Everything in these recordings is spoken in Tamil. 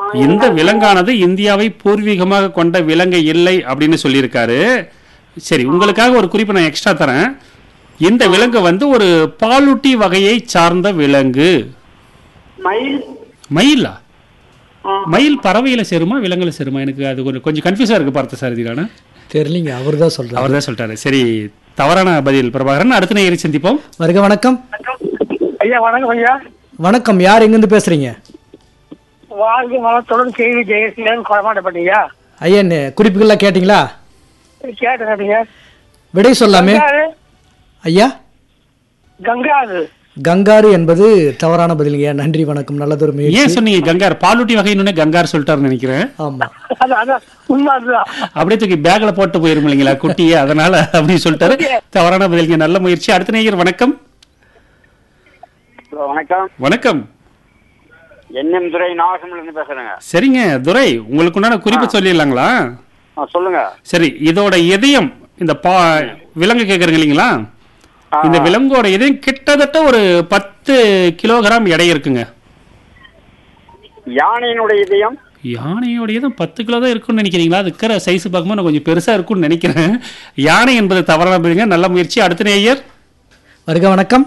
இந்த விலங்கானது இந்தியாவை பூர்வீகமாக கொண்ட விலங்கு இல்லை அப்படின்னு சொல்லியிருக்காரு. சரி, உங்களுக்காக ஒரு குறிப்பு நான் எக்ஸ்ட்ரா தரேன். இந்த விலங்கு வந்து ஒரு பாலூட்டி வகையை சார்ந்த விலங்கு. மயிலா? மயில் பறவையில சேருமா விலங்குல சேருமா? எனக்கு அது கொஞ்சம் கன்ஃபியூஸா இருக்கு பார்த்த சாரதிரான. தெரியலங்க, அவர் தான் சொல்றாரு. சரி, தவறான பதில் பிரபாகரன். அடுத்த நேயரை சந்திப்போம். வருக. வணக்கம் ஐயா. வணக்கம் ஐயா. வணக்கம். யார் எங்கிருந்து பேசுறீங்க? வாழ்க்கை வளத்துடன் செய்தி ஜெயசீலன் குழமாட்டப்பட்டீங்க. ஐயா, குறிப்புகள்லாம் கேட்டீங்களா? கேட்டீங்க. விடை சொல்லாமே ஐயா. கங்காரு. கங்காரு என்பது தவறான பதிலுங்க. நன்றி, வணக்கம். நல்லதொரு முயற்சி. ஏன் சொன்னீங்க கங்கார்? பாலூட்டி வகைன்னு கங்கார் சொல்லிட்டாருன்னு நினைக்கிறேன். ஆமா, அப்படியே தூக்கி பேக்ல போட்டு போயிரும் இல்லைங்களா குட்டியே, அதனால அப்படின்னு சொல்லிட்டாரு. தவறான பதிலுங்க. நல்ல முயற்சி. அடுத்த நேயர் வணக்கம். வணக்கம். வணக்கம். என்எம் துரை நாகசம்ல இருந்து பேசுறேங்க. சரிங்க துரை, உங்களுக்கு உண்டான குறிப்பு சொல்லிடலாங்களா? சொல்லுங்க. சரி, இதோட இதயம், இந்த விலங்கு கேக்குறீங்க இல்லைங்களா, இந்த விலங்கோட இதயம் கிட்டத்தட்ட ஒரு 10 கிலோகிராம் எடை இருக்குங்க. யானையினுடைய இதயம்? யானையோட இதயம் 10 கிலோ தான் இருக்குன்னு நினைக்கிறீங்களா? அது இருக்கிற சைஸ் பார்க்கும்போது நான் கொஞ்சம் பெருசா இருக்கும்னு நினைக்கிறேன். யானை என்பது தவறான பதிலுங்க. நல்ல முயற்சி. அடுத்த நேயர். வருக. வணக்கம்.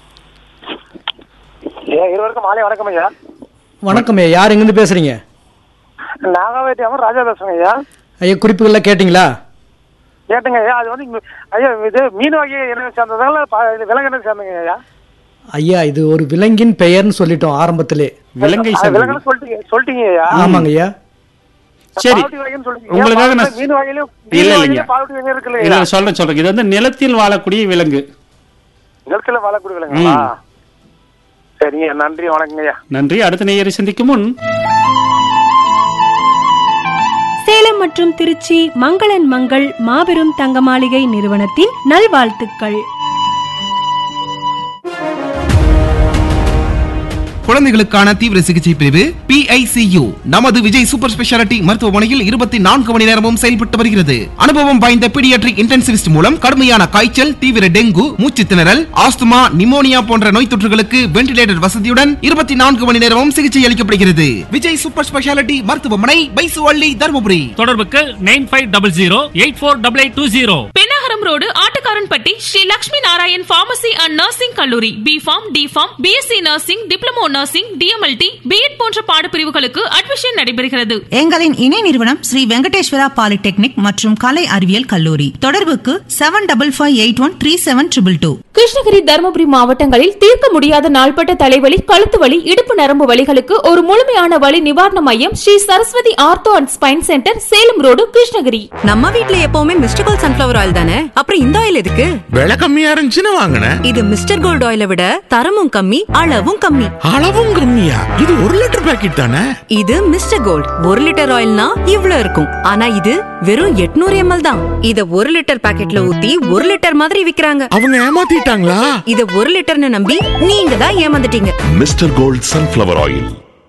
இருவருக்கும் மாலை வணக்கம் ஐயா. வணக்கம் ஐயா. யார் எங்கிருந்து பேசுறீங்க? நாகாவேட்டியாம ராஜா பேசுறேங்க ஐயா. ஐயா, குறிப்புகள்லாம் கேட்டீங்களா? கேட்டுங்க ஐயா. அது வந்து ஐயா இது மீன் வகை என்ன சேர்ந்ததால விலங்கு என்ன சேர்ந்தீங்க ஐயா? ஐயா, இது ஒரு விலங்கின் பெயர்னு சொல்லிட்டோம் ஆரம்பத்திலே. விலங்கை சொல்லிட்டீங்க ஐயா. ஆமாங்க ஐயா. சரி, உங்களுக்காக நான் மீன் வகையிலும் இல்ல இல்லைங்க, பாலூட்டி வகை இருக்குல்ல, சொல்றேன். இது வந்து நிலத்தில் வாழக்கூடிய விலங்கு. நிலத்தில் வாழக்கூடிய விலங்குங்களா? சரிங்க, நன்றி, வணக்கங்க ஐயா. நன்றி. அடுத்த நேயரை சந்திக்கும் முன் சேலம் மற்றும் திருச்சி மங்களன் மங்கள் மாபெரும் தங்க மாளிகை நிறுவனத்தின் நல்வாழ்த்துக்கள். குழந்தைகளுக்கான தீவிர சிகிச்சை பிரிவு PICU நமது விஜய் சூப்பர் ஸ்பெஷாலிட்டி மருத்துவமனையில் 24 மணி நேரமும் செயல்பட்டு வருகிறது. அனுபவம் வாய்ந்த பீடியாட்ரிக் இன்டென்சிவிஸ்ட் மூலம் கடுமையான காய்ச்சல், தீவிர டெங்கு, மூச்சு திணறல், ஆஸ்துமா, நிமோனியா போன்ற நோய் தொற்றுகளுக்கு வென்டிலேட்டர் வசதியுடன் 24 மணி நேரமும் சிகிச்சை அளிக்கப்படுகிறது. விஜய் சூப்பர் ஸ்பெஷாலிட்டி மருத்துவமனை, பைசுவள்ளி, தருமபுரி. தொடர்புக்கு 9500848820. Pennagaram road, Attukaranpatti, Sri Lakshmi Narayan pharmacy and nursing கல்லூரி. B.Pharm, D.Pharm, BSc nursing, diploma nursing, DMLT, B.Ed போன்ற பாடப்பிரிவுகளுக்கு அட்மிஷன் நடைபெறுகிறது. எங்களின் இணை நிறுவனம் ஸ்ரீ வெங்கடேஸ்வரா பாலிடெக்னிக் மற்றும் கலை அறிவியல் கல்லூரி. தொடர்புக்கு 7558137222. கிருஷ்ணகிரி, தருமபுரி மாவட்டங்களில் தீர்க்க முடியாத நாள்பட்ட தலைவலி, கழுத்து வலி, இடுப்பு நரம்பு வலிகளுக்கு ஒரு முழுமையான வலி நிவாரண மையம் Sri Saraswati ortho and spine centre, Salem road, Krishnagiri. நம்ம வீட்ல எப்பவுமே மிஸ்டர் கோல்ட் சன்ஃபிளவர் ஆயில் தானே, அப்புறம் இந்த ஆயில் எதுக்கு? விலை கம்மியா இருந்துச்சுன்னு வாங்கினேன். இது மிஸ்டர் கோல்ட் ஆயிலை விட தரமும் கம்மி, அளவும் கம்மி. அளவும் கம்மியா? இது 1 லிட்டர் பாக்கெட் தானே. இது மிஸ்டர் கோல்ட் 1 லிட்டர் ஆயில்னா இவ்ளோ இருக்கும். ஆனா இது வெறும் 800 ml தான். இத 1 லிட்டர் பாக்கெட்ல ஊத்தி 1 லிட்டர் மாதிரி விக்கிறாங்க. அவங்க ஏமாத்திட்டாங்களா? இத 1 லிட்டர்னு நம்பி நீங்க தான் ஏமாந்துட்டீங்க. Mister gold sunflower oil.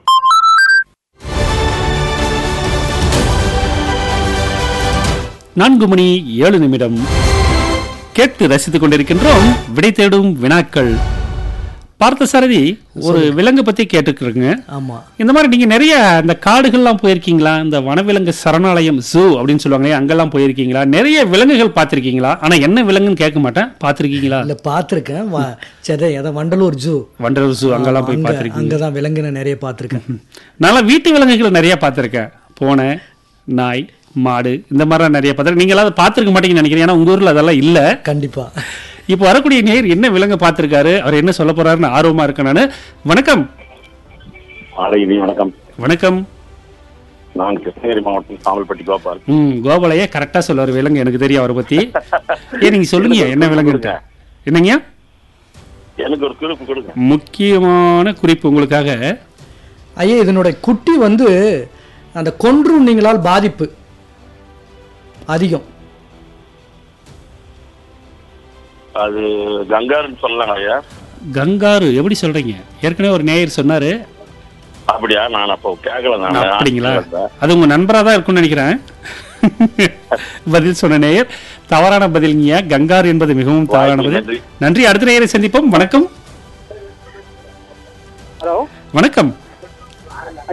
நான்கு மணி 7 கேட்டு ரசித்துக் கொண்டிருக்கின்றோம் விடை தேடும் வினாக்கள். பார்த்த சாரதி, ஒரு விலங்கு பத்தி கேட்டுக்கிறீங்க. ஆமா, இந்த மாதிரி நீங்க நிறைய இந்த காடுகள்லாம் போயிருக்கீங்களா? இந்த வனவிலங்கு சரணாலயம், ஜூ அப்படின்னு சொல்லுவாங்க, அங்கெல்லாம் போயிருக்கீங்களா? நிறைய விலங்குகள் பார்த்திருக்கீங்களா? ஆனா என்ன விலங்குன்னு கேட்க மாட்டேன், பார்த்திருக்கீங்களா? இல்ல, பார்த்திருக்கேன். வண்டலூர் ஜூ அங்கெல்லாம் போய் பார்த்திருக்கீங்க? அங்கதான் விலங்கு நிறைய பார்த்திருக்கேன். நான் வீட்டு விலங்குகள் நிறைய பார்த்திருக்கேன். பூனை, நாய், மாடு, இந்த மாதிரி நிறைய பார்த்திருக்கேன். நீங்க எல்லாம் பார்த்திருக்க மாட்டீங்கன்னு நினைக்கிறேன், ஏன்னா உங்க ஊர்ல அதெல்லாம் இல்ல. கண்டிப்பா. இப்போ வரக்கூடிய நேயர் என்ன விலங்கு பார்த்திருக்காரு, அவர் என்ன சொல்ல போறாருன்னு ஆர்வமா இருக்கேன் நானு. வணக்கம். வணக்கம். வணக்கம். நான் கிருஷ்ணகிரி மாவட்டம் சாமல்பட்டி கோபால். கோபாலையே கரெக்டா சொல்லுவார் விலங்கு, எனக்கு தெரியும் அவரை பத்தி. நீங்க சொல்லுங்க என்ன விலங்கு? என்னங்க? எனக்கு ஒரு குறிப்பு கொடுங்க. முக்கியமான குறிப்பு உங்களுக்காக. ஐயா, இதனுடைய குட்டி வந்து அந்த கொன்றும் நீங்களால் பாதிப்பு அதிகம். அது கங்காருன்னு சொல்லலாம் ஐயா. கங்காரு எப்படி சொல்றீங்க? ஏற்கனவே ஒரு நேயர் சொன்னாரு. அப்படியா? நான் அப்போ கேட்கல. அப்படிங்களா? அது உங்க நண்பரா தான் இருக்கும்னு நினைக்கிறேன். பதில் சொன்ன நேயர் தவறான பதில்ங்க. கங்காரு என்பது மிகவும் தவறான பதில். நன்றி. அடுத்த நேயரை சந்திப்போம். வணக்கம். ஹலோ, வணக்கம்.